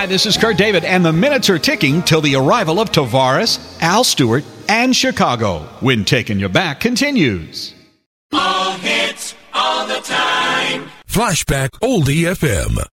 Hi, this is Kurt David, and the minutes are ticking till the arrival of Tavares, Al Stewart, and Chicago. When Taking You Back continues. All hits, all the time. Flashback Oldie FM.